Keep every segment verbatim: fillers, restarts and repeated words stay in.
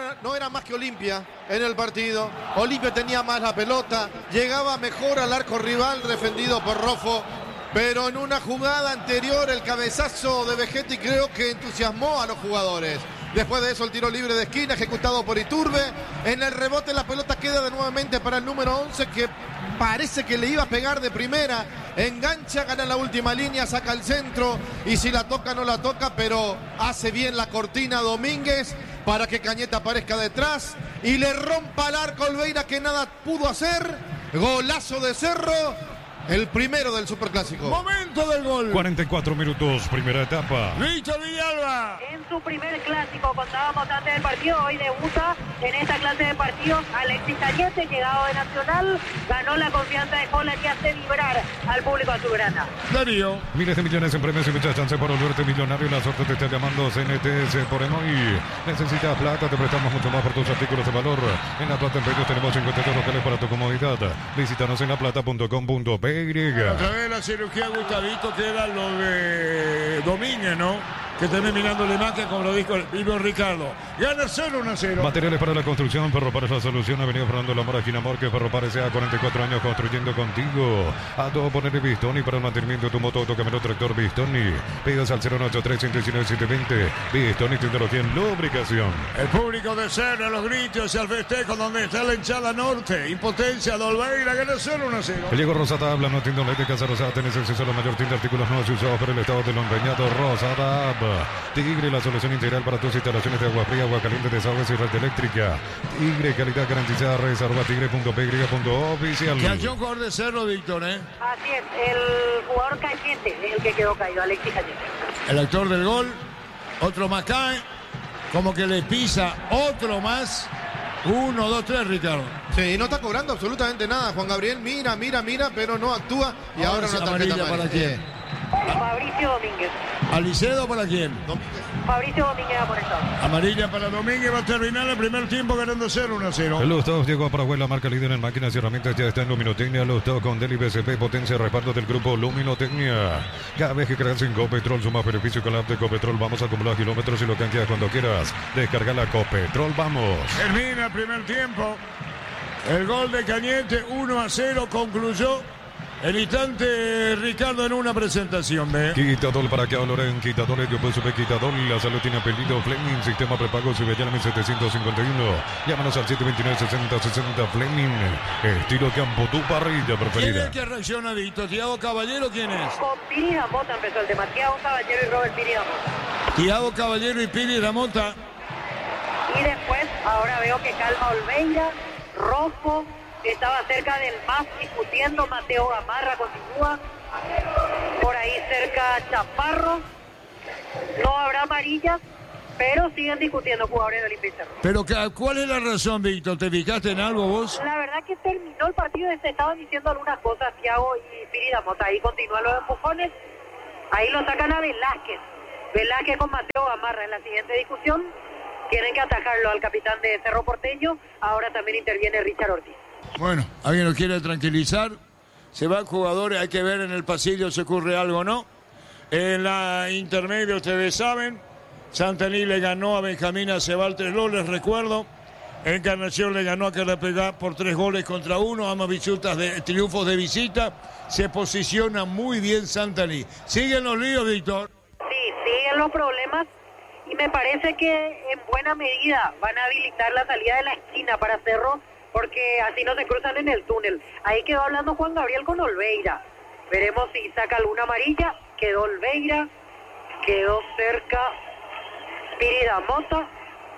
era, no era más que Olimpia en el partido. Olimpia tenía más la pelota, llegaba mejor al arco rival defendido por Roffo, pero en una jugada anterior el cabezazo de Vegetti creo que entusiasmó a los jugadores. Después de eso el tiro libre de esquina ejecutado por Iturbe. En el rebote la pelota queda de nuevamente para el número once, que parece que le iba a pegar de primera. Engancha, gana la última línea, saca el centro y si la toca no la toca, pero hace bien la cortina Domínguez para que Cañete aparezca detrás y le rompa el arco a Olveira, que nada pudo hacer. Golazo de Cerro. El primero del Superclásico. Momento del gol. cuarenta y cuatro minutos, primera etapa. Víctor Villalba. En su primer clásico, contábamos antes del partido, hoy debuta en esta clase de partidos Alexis Cañete, llegado de Nacional, ganó la confianza de Holland y hace vibrar al público azulgrana. Darío. Miles de millones en premios y muchas chances para volverte millonario. La suerte te está llamando C N T S por Emoy. Necesitas plata, te prestamos mucho más por tus artículos de valor. En La Plata Empeños tenemos cincuenta y dos locales para tu comodidad. Visítanos en laplata punto com punto pe. Otra vez la cirugía Gustavito, que era lo de Domínguez, ¿no? Que también mirando la imagen, como lo dijo el mismo Ricardo. Gana cero uno a cero. Materiales para la construcción, Ferropar es la solución. Avenida Fernando Lamora, Ginamor, que Ferropar S A cuarenta y cuatro años construyendo contigo. A todo ponerle Bistoni para el mantenimiento de tu moto, autocamino, tractor Bistoni. Pedidos al cero ocho tres, ciento diecinueve, setecientos veinte. Bistoni, tecnología en lubricación. El público de Cerro, los gritos y al festejo donde está la hinchada norte. Impotencia de Olveira, gana cero uno a cero. Diego Rosata habla, no tienda online de Casa Rosada. Tenés acceso a la mayor tienda de artículos nuevos y usados por el estado de lo empeñado. Rosada App. Tigre, la solución integral para tus instalaciones de agua fría, agua caliente, desagües y red eléctrica. Tigre, calidad garantizada. Redes arroba tigre punto pe punto oficial. Que haya un jugador de Cerro, Víctor, ¿eh? Así es, el jugador Cañete es el que quedó caído, Alexis Cañete. El actor del gol, otro más cae, como que le pisa otro más. Uno, dos, tres, Ricardo. Sí, no está cobrando absolutamente nada. Juan Gabriel mira, mira, mira, pero no actúa. Y ahora, Ahora una tarjeta amarilla para amarilla. quién. Fabricio Domínguez. ¿Alicedo para quién? Fabricio Domínguez amonestado. Amarilla para Domínguez, va a terminar el primer tiempo ganando cero uno a cero. Los dos, Diego Paraguay, la marca líder en máquinas y herramientas, ya está en Luminotecnia. Los dos con Deli B C P, potencia y reparto del grupo Luminotecnia. Cada vez que creas en Copetrol, suma beneficio con la app de Copetrol. Vamos a acumular kilómetros y lo canjeas cuando quieras. Descarga la Copetrol, vamos. Termina el primer tiempo. El gol de Cañete, uno a cero, concluyó. El instante, Ricardo, en una presentación, ¿ve? Quitador para que Loren, Quitador, yo puedo subir Quitador, la salud tiene apellido Fleming, sistema prepago, sube ya a setecientos cincuenta y uno. Llámanos al siete dos nueve, sesenta sesenta Fleming, estilo campo, tu parrilla ¿Quién es preferida. el que reacciona, Víctor? ¿Tiago Caballero quién es? Con Piri Damota empezó el tema. Tiago Caballero y Robert Piri Damota. Tiago Caballero y Piri Ramota. Y después, ahora veo que calma Olveira, Rojo, que estaba cerca del más discutiendo, Mateo Gamarra continúa, por ahí cerca Chaparro, no habrá amarillas, pero siguen discutiendo jugadores de Olimpia y Cerro. Pero ¿cuál es la razón, Víctor? ¿Te fijaste en algo vos? La verdad que terminó el partido y se estaban diciendo algunas cosas, Thiago y Piri Damota, ahí continúan los empujones, ahí lo sacan a Velázquez, Velázquez con Mateo Gamarra en la siguiente discusión, tienen que atajarlo al capitán de Cerro Porteño, ahora también interviene Richard Ortiz. Bueno, alguien lo quiere tranquilizar. Se van jugadores, hay que ver en el pasillo si ocurre algo o no. En la intermedia, ustedes saben, Santaní le ganó a Benjamín Acebal tres goles, recuerdo. Encarnación le ganó a Carapegá por tres goles contra uno. Ambas visitas de triunfos de visita. Se posiciona muy bien Santaní. ¿Siguen los líos, Víctor? Sí, siguen los problemas y me parece que en buena medida van a habilitar la salida de la esquina para Cerro, porque así no se cruzan en el túnel. Ahí quedó hablando Juan Gabriel con Olveira. Veremos si saca alguna amarilla. Quedó Olveira, quedó cerca Piri Damota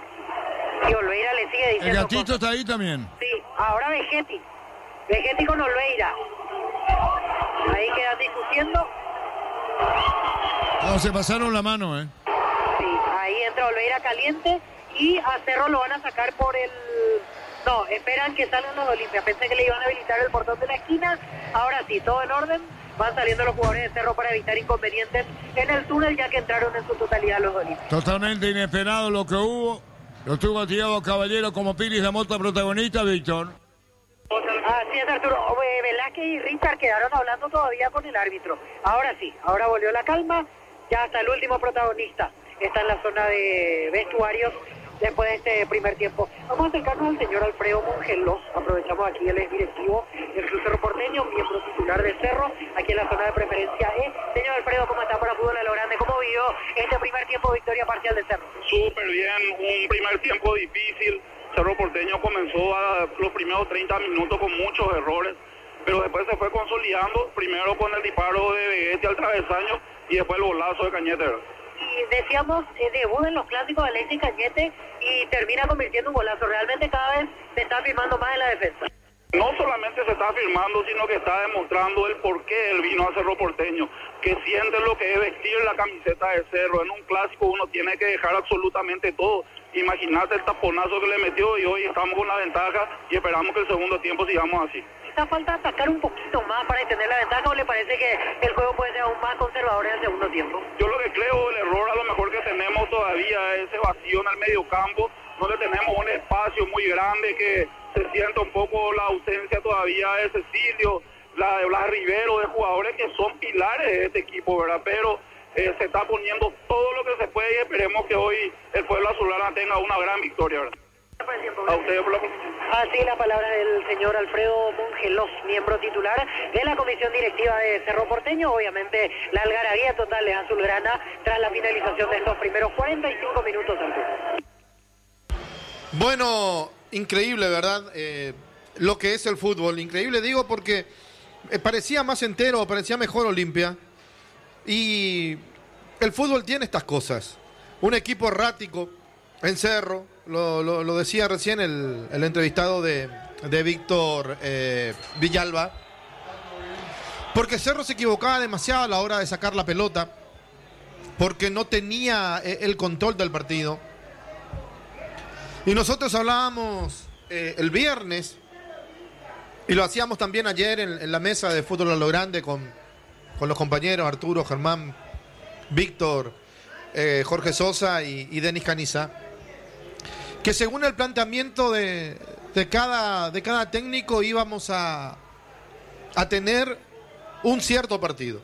y Olveira le sigue diciendo El gatito cosas. está ahí también. Sí, ahora Vegetti. Vegetti con Olveira. Ahí quedan discutiendo. No, se pasaron la mano, ¿eh? Sí, ahí entra Olveira caliente y a Cerro lo van a sacar por el... No, esperan que salgan los de Olimpia. Pensé que le iban a habilitar el portón de la esquina. Ahora sí, todo en orden. Van saliendo los jugadores de Cerro para evitar inconvenientes en el túnel, ya que entraron en su totalidad los de Olimpia. Totalmente inesperado lo que hubo. Lo tuvo Tiago Caballero como Piris Damota protagonista, Víctor. Así es, Arturo. Eh, Velázquez y Richard quedaron hablando todavía con el árbitro. Ahora sí, ahora volvió la calma. Ya hasta el último protagonista está en la zona de vestuarios después de este primer tiempo. Vamos a acercarnos al señor Alfredo Mongeló, aprovechamos aquí, él es directivo del Club Cerro Porteño, miembro titular de Cerro, aquí en la zona de preferencia E. Señor Alfredo, ¿cómo está para Fútbol a lo Grande? ¿Cómo vivió este primer tiempo, victoria parcial de Cerro? Súper bien, un primer tiempo difícil. Cerro Porteño comenzó a los primeros treinta minutos con muchos errores, pero después se fue consolidando, primero con el disparo de Vegetti al travesaño y después el golazo de Cañete. Y decíamos, eh, debut en los clásicos de Alexis Cañete y termina convirtiendo un golazo. Realmente cada vez se está firmando más en la defensa. No solamente se está firmando, sino que está demostrando el por qué él vino a Cerro Porteño, que siente lo que es vestir la camiseta de Cerro. En un clásico uno tiene que dejar absolutamente todo. Imagínate el taponazo que le metió y hoy estamos con la ventaja y esperamos que el segundo tiempo sigamos así. ¿Quizá falta atacar un poquito más para extender la ventaja o le parece que el juego puede ser aún más conservador en el segundo tiempo? Yo lo que creo, el error a lo mejor que tenemos todavía es ese vacío en el medio campo, donde tenemos un espacio muy grande que se sienta un poco la ausencia todavía de Cecilio, la de Blas Rivero, de jugadores que son pilares de este equipo, ¿verdad? Pero eh, se está poniendo todo lo que se puede y esperemos que hoy el pueblo azulgrana tenga una gran victoria, ¿verdad? A ustedes por la oportunidad. Así la palabra del señor Alfredo Mongelós, miembro titular de la comisión directiva de Cerro Porteño. Obviamente la algarabía total de azulgrana tras la finalización de estos primeros cuarenta y cinco minutos del fútbol. Bueno, increíble, ¿verdad? Eh, lo que es el fútbol. Increíble, digo, porque eh, parecía más entero, parecía mejor Olimpia. Y el fútbol tiene estas cosas. Un equipo errático en Cerro, lo, lo, lo decía recién el, el entrevistado de, de Víctor eh, Villalba, porque Cerro se equivocaba demasiado a la hora de sacar la pelota, porque no tenía el control del partido. Y nosotros hablábamos eh, el viernes, y lo hacíamos también ayer en, en la mesa de Fútbol a lo Grande con, con los compañeros Arturo, Germán, Víctor, eh, Jorge Sosa y, y Denis Caniza, que según el planteamiento de, de, cada, de cada técnico íbamos a, a tener un cierto partido.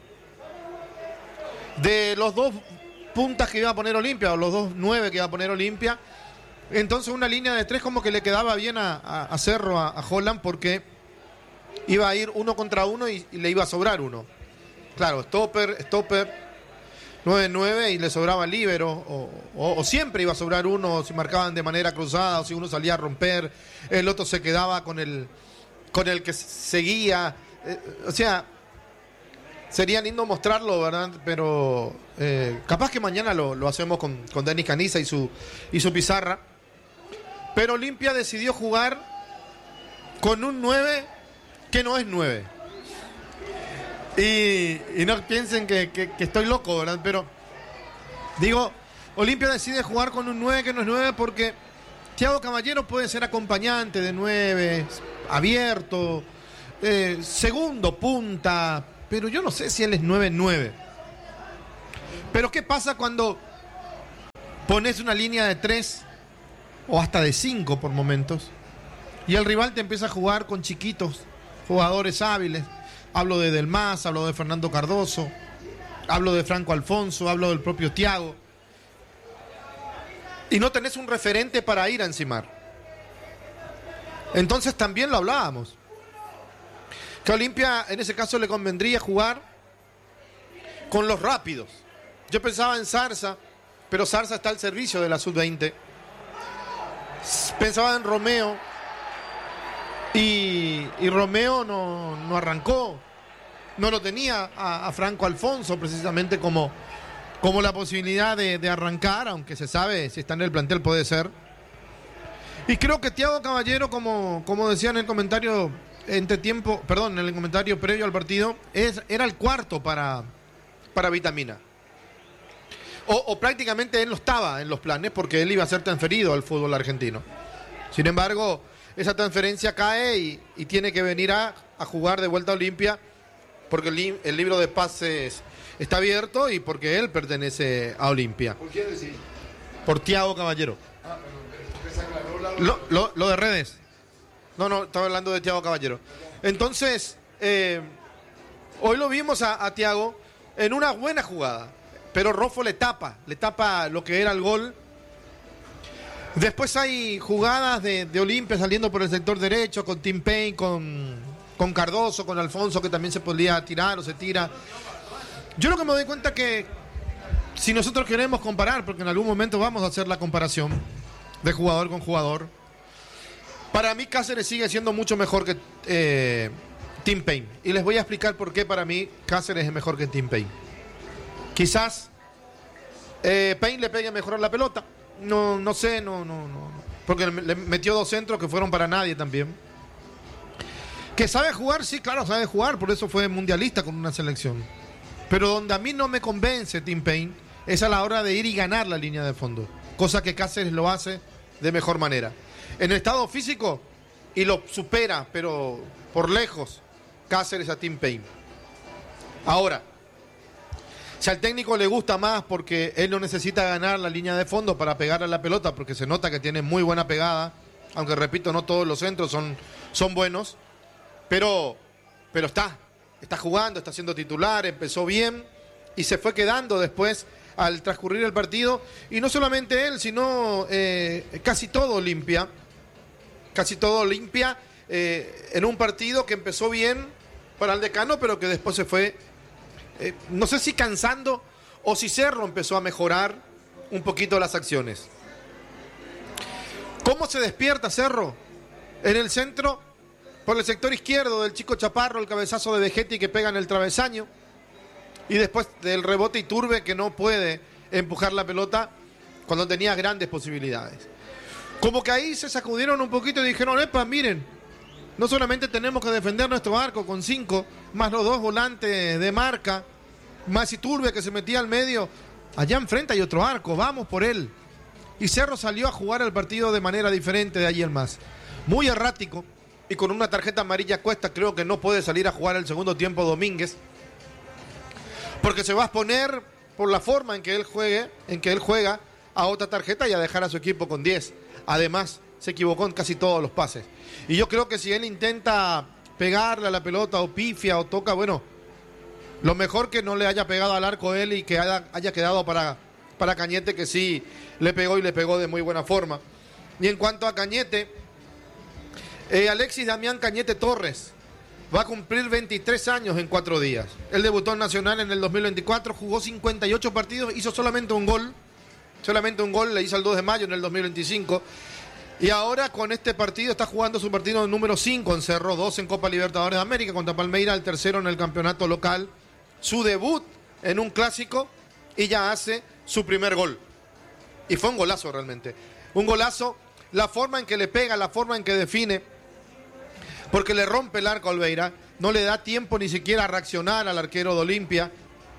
De los dos puntas que iba a poner Olimpia, o los dos nueve que iba a poner Olimpia, entonces una línea de tres como que le quedaba bien a, a, a Cerro, a, a Holland, porque iba a ir uno contra uno y, y le iba a sobrar uno. Claro, stopper, stopper, nueve nueve y le sobraba líbero, o, o, o siempre iba a sobrar uno si marcaban de manera cruzada, o si uno salía a romper, el otro se quedaba con el, con el que seguía. Eh, o sea, sería lindo mostrarlo, ¿verdad? Pero eh, capaz que mañana lo, lo hacemos con, con Denis Caniza y su, y su pizarra. Pero Olimpia decidió jugar con un nueve que no es nueve. Y, y no piensen que, que, que estoy loco, ¿verdad? Pero digo, Olimpia decide jugar con un nueve que no es nueve porque Thiago Caballero puede ser acompañante de nueve, abierto, eh, segundo, punta, pero yo no sé si él es nueve nueve. Pero ¿qué pasa cuando pones una línea de tres o hasta de cinco por momentos y el rival te empieza a jugar con chiquitos, jugadores hábiles? Hablo de Del Mas, hablo de Fernando Cardoso, hablo de Franco Alfonso, hablo del propio Thiago. Y no tenés un referente para ir a encimar. Entonces también lo hablábamos. Que a Olimpia en ese caso le convendría jugar con los rápidos. Yo pensaba en Zarza, pero Zarza está al servicio de la sub veinte. Pensaba en Romeo. Y, y Romeo no, no arrancó. No lo tenía a, a Franco Alfonso precisamente como, como la posibilidad de, de arrancar, aunque se sabe si está en el plantel puede ser. Y creo que Thiago Caballero, como, como decía en el comentario entre tiempo, perdón, en el comentario previo al partido, es, era el cuarto para, para Vitamina. O, o prácticamente él no estaba en los planes porque él iba a ser transferido al fútbol argentino. Sin embargo, esa transferencia cae y, y tiene que venir a, a jugar de vuelta a Olimpia porque el, li, el libro de pases está abierto y porque él pertenece a Olimpia. ¿Por quién decís? Por Thiago Caballero. Ah, pero se aclaró la... Lo, lo, lo de redes. No, no, estaba hablando de Thiago Caballero. Entonces, eh, hoy lo vimos a, a Thiago en una buena jugada, pero Roffo le tapa, le tapa lo que era el gol. Después hay jugadas de, de Olimpia saliendo por el sector derecho, con Tim Payne, con, con Cardoso, con Alfonso, que también se podía tirar o se tira. Yo lo que me doy cuenta que si nosotros queremos comparar, porque en algún momento vamos a hacer la comparación de jugador con jugador, para mí Cáceres sigue siendo mucho mejor que eh, Tim Payne. Y les voy a explicar por qué para mí Cáceres es mejor que Tim Payne. Quizás eh, Payne le pegue mejor a la pelota. No, no sé, no, no, no. Porque le metió dos centros que fueron para nadie también. Que sabe jugar, sí, claro, sabe jugar. Por eso fue mundialista con una selección. Pero donde a mí no me convence Tim Payne es a la hora de ir y ganar la línea de fondo. Cosa que Cáceres lo hace de mejor manera. En estado físico, y lo supera, pero por lejos, Cáceres a Tim Payne. Ahora, si al técnico le gusta más porque él no necesita ganar la línea de fondo para pegar a la pelota, porque se nota que tiene muy buena pegada, aunque repito, no todos los centros son, son buenos, pero, pero está, está jugando, está siendo titular, empezó bien y se fue quedando después al transcurrir el partido, y no solamente él, sino eh, casi todo Olimpia, casi todo Olimpia, eh, en un partido que empezó bien para el Decano, pero que después se fue, eh, no sé si cansando o si Cerro empezó a mejorar un poquito las acciones. ¿Cómo se despierta Cerro? En el centro, por el sector izquierdo del Chico Chaparro, el cabezazo de Vegetti que pega en el travesaño, y después del rebote Iturbe que no puede empujar la pelota cuando tenía grandes posibilidades. Como que ahí se sacudieron un poquito y dijeron, epa, miren, no solamente tenemos que defender nuestro arco con cinco, más los dos volantes de marca, más Iturbe que se metía al medio, allá enfrente hay otro arco, vamos por él. Y Cerro salió a jugar el partido de manera diferente de allí en más. Muy errático, y con una tarjeta amarilla cuesta, creo que no puede salir a jugar el segundo tiempo Domínguez, porque se va a exponer por la forma en que él juegue, en que él juega a otra tarjeta y a dejar a su equipo con diez. Además, se equivocó en casi todos los pases. Y yo creo que si él intenta pegarle a la pelota o pifia o toca, bueno, lo mejor que no le haya pegado al arco él y que haya, haya quedado para, para Cañete, que sí le pegó y le pegó de muy buena forma. Y en cuanto a Cañete, eh, Alexis Damián Cañete Torres va a cumplir veintitrés años en cuatro días. Él debutó en Nacional en el dos mil veinticuatro, jugó cincuenta y ocho partidos, hizo solamente un gol. Solamente un gol le hizo el dos de mayo en el dos mil veinticinco. Y ahora con este partido está jugando su partido número cinco en Cerro, dos en Copa Libertadores de América contra Palmeira, el tercero en el campeonato local. Su debut en un clásico y ya hace su primer gol. Y fue un golazo realmente. Un golazo, la forma en que le pega, la forma en que define. Porque le rompe el arco a Olveira, no le da tiempo ni siquiera a reaccionar al arquero de Olimpia.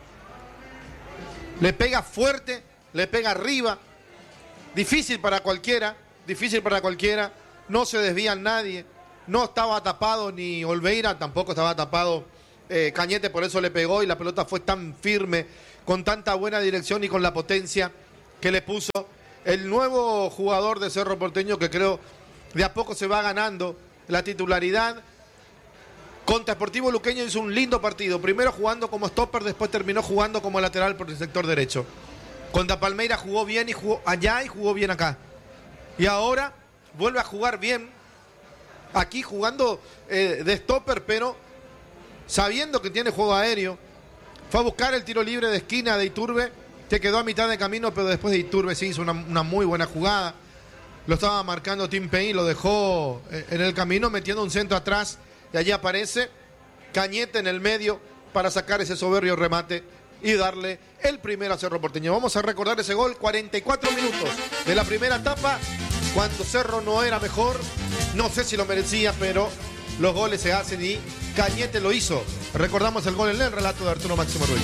Le pega fuerte, le pega arriba. Difícil para cualquiera, difícil para cualquiera. No se desvía nadie. No estaba tapado ni Olveira, tampoco estaba tapado eh, Cañete, por eso le pegó y la pelota fue tan firme, con tanta buena dirección y con la potencia que le puso el nuevo jugador de Cerro Porteño, que creo de a poco se va ganando la titularidad. Contra Sportivo Luqueño hizo un lindo partido, primero jugando como stopper, después terminó jugando como lateral por el sector derecho. Contra Palmeira jugó bien y jugó allá y jugó bien acá. Y ahora vuelve a jugar bien aquí jugando eh, de stopper, pero sabiendo que tiene juego aéreo. Fue a buscar el tiro libre de esquina de Iturbe, que quedó a mitad de camino, pero después de Iturbe sí hizo una, una muy buena jugada. Lo estaba marcando Tim Payne, lo dejó en el camino, metiendo un centro atrás. Y allí aparece Cañete en el medio para sacar ese soberbio remate y darle el primero a Cerro Porteño. Vamos a recordar ese gol, cuarenta y cuatro minutos de la primera etapa, cuando Cerro no era mejor. No sé si lo merecía, pero los goles se hacen y Cañete lo hizo. Recordamos el gol en el relato de Arturo Máximo Ruiz.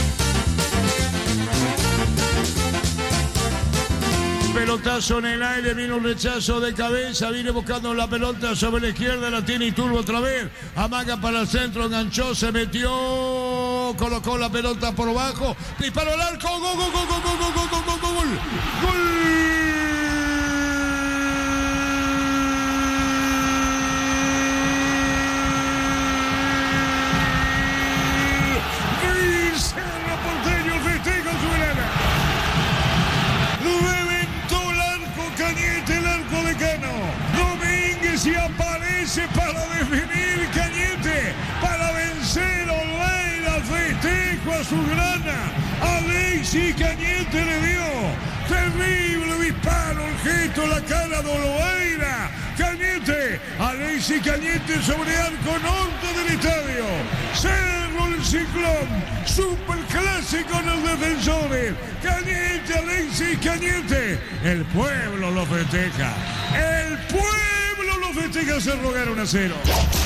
Pelotazo en el aire, vino un rechazo de cabeza, viene buscando la pelota sobre la izquierda, la tiene Iturbe otra vez, amaga para el centro, enganchó, se metió, colocó la pelota por bajo, disparó al arco, gol, gol, gol, gol, gol, gol, gol, gol, gol, gol, gol. Cerro Porteño festeja su verana. Cañete y aparece para definir Cañete, para vencer a Oleira. Festejo a su grana. Alexis Cañete le dio terrible disparo, el gesto, la cara de Oleira. Cañete, Alexis Cañete sobre arco norte del estadio. Cerro el Ciclón, superclásico en los defensores. Cañete, Alexis Cañete. El pueblo lo festeja. El pueblo lo festeja. Se rogaron a cero.